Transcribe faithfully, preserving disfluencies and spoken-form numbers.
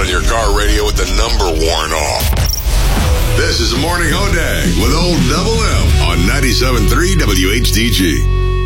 on your car radio with the number worn off. This is the Morning Hodag with Old Double M on ninety-seven point three W H D G.